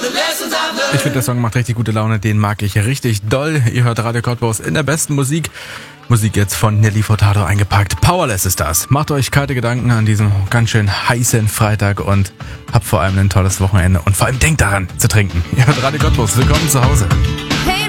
Ich finde, der Song macht richtig gute Laune, den mag ich richtig doll. Ihr hört Radio Cottbus in der besten Musik. Musik jetzt von Nelly Furtado eingepackt. Powerless ist das. Macht euch kalte Gedanken an diesem ganz schön heißen Freitag und habt vor allem ein tolles Wochenende. Und vor allem denkt daran zu trinken. Ihr hört Radio Cottbus. Willkommen zu Hause.